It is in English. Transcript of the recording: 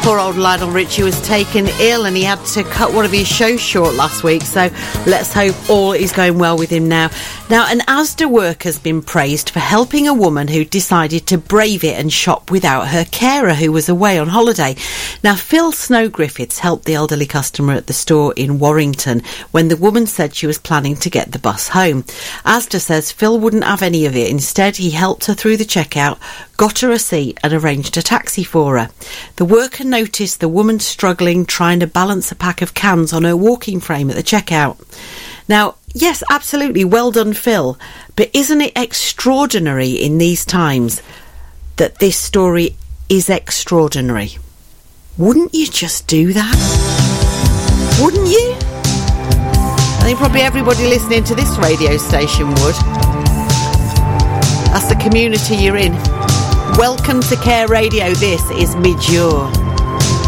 Poor old Lionel Richie was taken ill and he had to cut one of his shows short last week, so let's hope all is going well with him now. Now, an Asda worker's been praised for helping a woman who decided to brave it and shop without her carer who was away on holiday. Now, Phil Snow-Griffiths helped the elderly customer at the store in Warrington when the woman said she was planning to get the bus home. Asda says Phil wouldn't have any of it. Instead, he helped her through the checkout, got her a seat and arranged a taxi for her. The worker noticed the woman struggling trying to balance a pack of cans on her walking frame at the checkout. Now, yes, absolutely, well done, Phil, but isn't it extraordinary in these times that this story is extraordinary? Wouldn't you just do that? Wouldn't you? I think probably everybody listening to this radio station would. That's the community you're in. Welcome to Care Radio. This is Midjour.